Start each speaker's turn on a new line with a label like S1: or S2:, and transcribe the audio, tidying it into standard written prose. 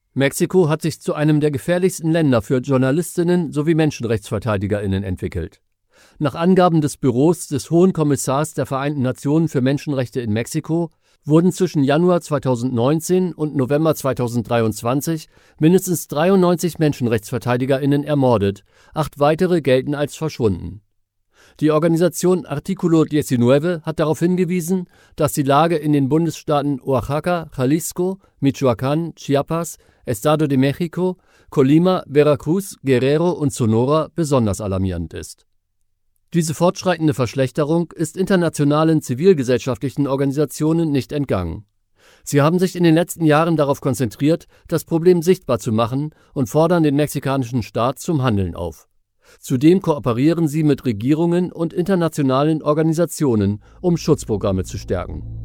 S1: Mexiko hat sich zu einem der gefährlichsten Länder für Journalistinnen sowie MenschenrechtsverteidigerInnen entwickelt. Nach Angaben des Büros des Hohen Kommissars der Vereinten Nationen für Menschenrechte in Mexiko wurden zwischen Januar 2019 und November 2023 mindestens 93 MenschenrechtsverteidigerInnen ermordet, 8 weitere gelten als verschwunden. Die Organisation Artículo 19 hat darauf hingewiesen, dass die Lage in den Bundesstaaten Oaxaca, Jalisco, Michoacán, Chiapas, Estado de México, Colima, Veracruz, Guerrero und Sonora besonders alarmierend ist. Diese fortschreitende Verschlechterung ist internationalen zivilgesellschaftlichen Organisationen nicht entgangen. Sie haben sich in den letzten Jahren darauf konzentriert, das Problem sichtbar zu machen und fordern den mexikanischen Staat zum Handeln auf. Zudem kooperieren sie mit Regierungen und internationalen Organisationen, um Schutzprogramme zu stärken.